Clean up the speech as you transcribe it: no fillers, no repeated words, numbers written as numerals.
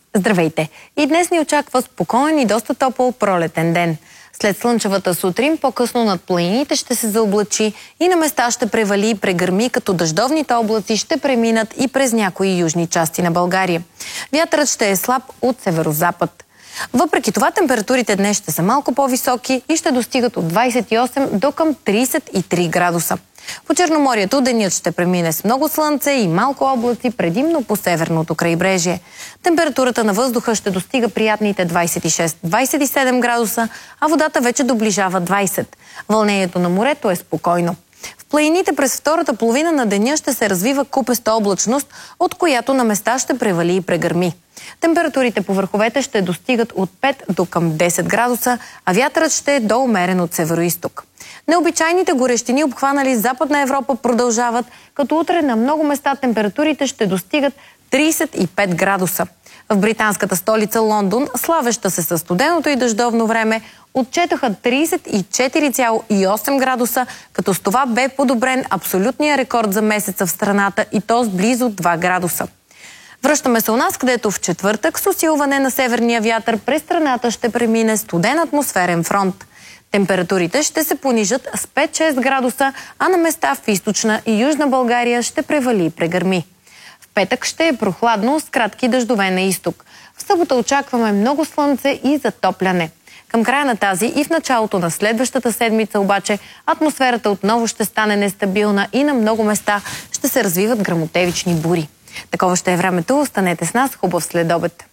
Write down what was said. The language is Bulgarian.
Здравейте! И днес ни очаква спокоен и доста топъл пролетен ден. След слънчевата сутрин, по-късно над планините ще се заоблачи и на места ще превали и прегърми, като дъждовните облаци ще преминат и през някои южни части на България. Вятърът ще е слаб от северозапад. Въпреки това, температурите днес ще са малко по-високи и ще достигат от 28 до към 33 градуса. По Черноморието денят ще премине с много слънце и малко облаци, предимно по северното крайбрежие. Температурата на въздуха ще достига приятните 26-27 градуса, а водата вече доближава 20. Вълнението на морето е спокойно. В планините през втората половина на деня ще се развива купеста облачност, от която на места ще превали и прегърми. Температурите по върховете ще достигат от 5 до към 10 градуса, а вятърът ще е до умерен от североизток. Необичайните горещини, обхванали Западна Европа, продължават, като утре на много места температурите ще достигат 35 градуса. В британската столица Лондон, славеща се със студеното и дъждовно време, отчетоха 34,8 градуса, като с това бе подобрен абсолютния рекорд за месеца в страната, и то с близо 2 градуса. Връщаме се у нас, където в четвъртък с усилване на северния вятър през страната ще премине студен атмосферен фронт. Температурите ще се понижат с 5-6 градуса, а на места в източна и южна България ще превали и прегърми. В петък ще е прохладно с кратки дъждове на изток. В събота очакваме много слънце и затопляне. Към края на тази и в началото на следващата седмица обаче атмосферата отново ще стане нестабилна и на много места ще се развиват гръмотевични бури. Такова ще е времето. Останете с нас. Хубав следобед!